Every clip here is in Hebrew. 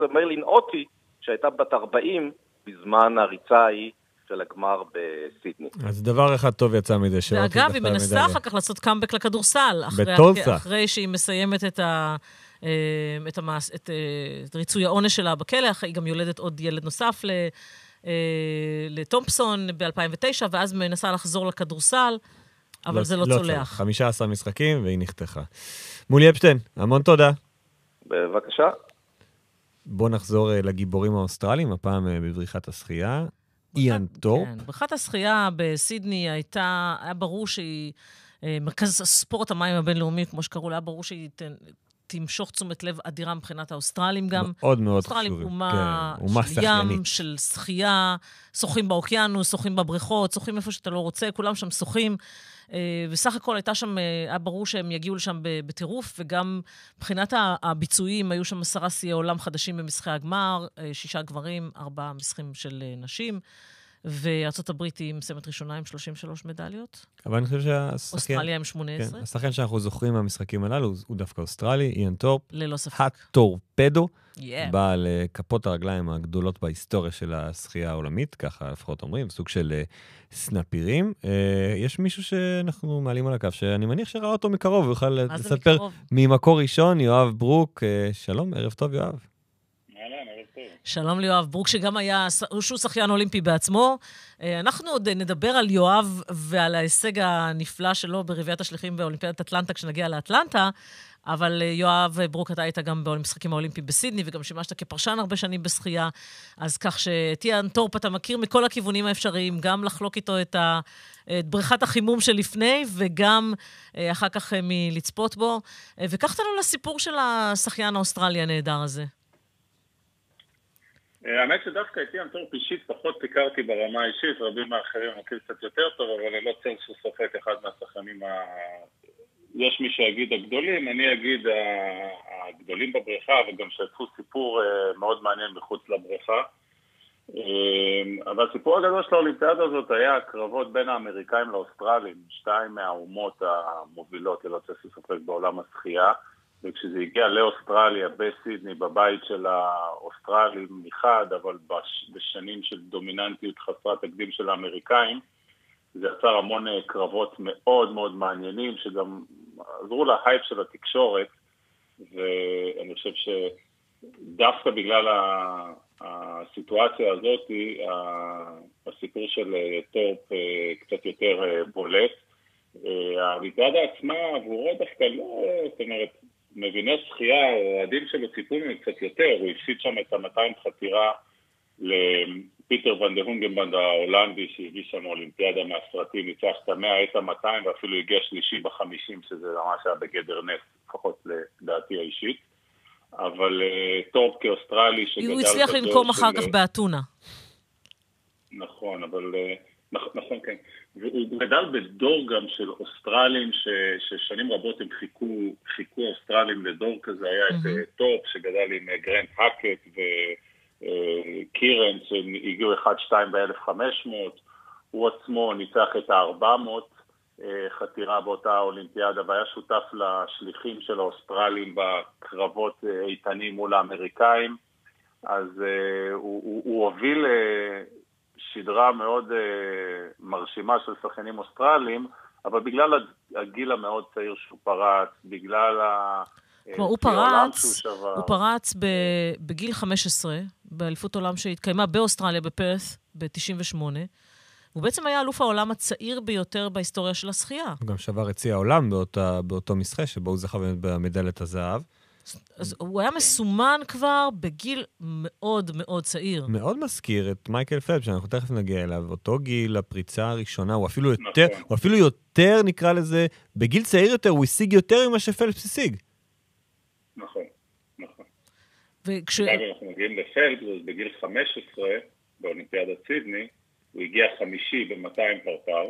מרלין אוטי, שהייתה בת 40 בזמן הריצה ההיא של הגמר בסידני. אז דבר אחד טוב יצא מדי. ואגב, היא מנסה אחר כך לעשות קאמבק לכדורסל, אחרי שהיא מסיימת את ריצוי העונש שלה בכלא, היא גם יולדת עוד ילד נוסף לטומפסון ב-2009, ואז מנסה לחזור לכדורסל, אבל זה לא צולח. 15 משחקים, והיא נחתכה. מולי אפשטיין, המון תודה. בבקשה. בוא נחזור לגיבורים האוסטרליים, הפעם בבריכת השחייה. איאן טורפ. כן, בריכת השחייה בסידני היה ברור שהיא, מרכז הספורט המים הבינלאומי, כמו שקראו לה, היה ברור שהיא תמשוך תשומת לב אדירה מבחינת האוסטרלים גם. מאוד מאוד אוסטרלים אומה של ים, של שחייה, שוחים באוקיינוס, שוחים בבריכות, שוחים איפה שאתה לא רוצה, כולם שם שוחים. וסך הכל היה ברור שהם יגיעו לשם בטירוף, וגם מבחינת הביצועים, היו שם 10 שיאי עולם חדשים במשחקי הגמר, 6 גברים, 4 משחקים של נשים, וארצות הברית היא מסיימת ראשונה עם 33 מדליות. אבל אני חושב שהשחקן... אוסטרליה עם 18. כן, השחקן שאנחנו זוכרים מהמשחקים הללו, הוא דווקא אוסטרלי, איאן טורפ. ללא ספק. הטורפדו. בעל כפות הרגליים הגדולות בהיסטוריה של השחייה העולמית, ככה לפחות אומרים, סוג של סנפירים. יש מישהו שאנחנו מעלים על הקו, שאני מניח שראה אותו מקרוב, ויוכל לספר ממקור ראשון, יואב ברוק. שלום, ערב טוב יואב. שלום ליואב ברוק, שגם היה, שהוא שחיין אולימפי בעצמו. אנחנו עוד נדבר על יואב ועל ההישג הנפלא שלו ברביעת השליחים באולימפיאדת אטלנטה, כשנגיע לאטלנטה, אבל יואב ברוק, אתה היית גם במשחקים האולימפיים בסידני, וגם שימשת כפרשן הרבה שנים בשחייה, אז כך שתיאן טורפ אתה מכיר מכל הכיוונים האפשריים, גם לחלוק איתו את בריכת החימום שלפני, וגם אחר כך מלצפות בו. וקחת לנו לסיפור של השחיין האוסטרלי הנהדר הזה. האמת שדווקא את איאן טורפ אישית פחות הכרתי ברמה האישית, רבים מהאחרים מכיר קצת יותר טוב, אבל אני לא צל שספק אחד מהשחקנים יש מי שיגיד הגדולים, אני אגיד הגדולים בבריכה, וגם שתפו סיפור מאוד מעניין מחוץ לבריכה. אבל הסיפור הגדול של האולימפיאדה הזאת היה הקרבות בין האמריקאים לאוסטרלים, 2 מהאומות המובילות, ללא צל ספק בעולם השחייה, וכשזה הגיע לאוסטרליה, בסידני, בבית של האוסטרלים מחד, אבל בשנים של דומיננטיות חסרת תקדים של האמריקאים, זה יצר המון קרבות מאוד מאוד מעניינים, שגם עזרו להייפ של התקשורת, ואני חושב שדווקא בגלל הסיטואציה הזאת, הסיפור של טורפ קצת יותר בולט. האולימפיאדה עצמה עבורו דווקא לא, זאת אומרת, מביני שחייה, העדים שלו ציפו קצת יותר, הוא הפסיד שם את 200 חתירה לפיטר ון דה הונגנבנד ההולנדי, שהביא שם אולימפיאדה מהסרטים, ניצח את 100, את 200, ואפילו הגיע שלישי ב50, שזה ממש היה בגדר נס, לפחות לדעתי האישית. אבל טורפ כאוסטרלי שגדל... הוא הצליח לנקום אחר כך באתונה. נכון, אבל... נכון, כן. והוא גדל בדור גם של אוסטרלים, ששנים רבות הם חיכו אוסטרלים לדור כזה, היה את טופ שגדל עם גרנט הקט וקירן, שהגיעו 1-2 ב-1500, הוא עצמו ניצח את ה-400 חתירה באותה אולימפיאדה, והיה שותף לשליחים של האוסטרלים בקרבות איתנים מול האמריקאים, אז הוא הוביל... שדרה מאוד מרשימה של שחקנים אוסטרלים, אבל בגלל הגיל המאוד צעיר שהוא פרץ, בגלל הוא פרץ בגיל 15, באליפות עולם שהתקיימה באוסטרליה, בפרת' ב-98, הוא בעצם היה אלוף העולם הצעיר ביותר בהיסטוריה של השחייה. הוא גם שבר את שיא העולם באותו משחק, שבו הוא זכה במדליית הזהב. אז הוא היה מסומן כבר בגיל מאוד מאוד צעיר. מאוד מזכיר את מייקל פלפס, שאנחנו תכף נגיע אליו, אותו גיל, הפריצה הראשונה, הוא אפילו יותר, נקרא לזה, בגיל צעיר יותר, הוא השיג יותר ממה שפלפס השיג. נכון, נכון. אנחנו מגיעים לפלפס, אז בגיל 15, באולימפיאדת סידני, הוא הגיע 5 ב-200 פרפר,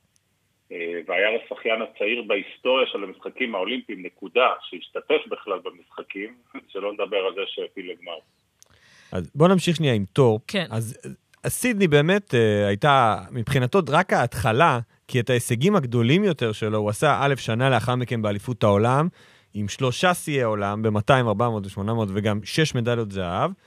והיה לשחיין הצעיר בהיסטוריה של המשחקים האולימפיים, נקודה, שהשתתף בכלל במשחקים, שלא נדבר על זה שהפיל לגמר. אז בוא נמשיך שנייה עם טורפ. כן. אז סידני באמת הייתה מבחינתו רק ההתחלה, כי את ההישגים הגדולים יותר שלו, הוא עשה 1,000 שנה לאחר מכן באליפות העולם, עם 3 שיאי עולם ב-200, 400 ו-800 וגם 6 מדליות זהב,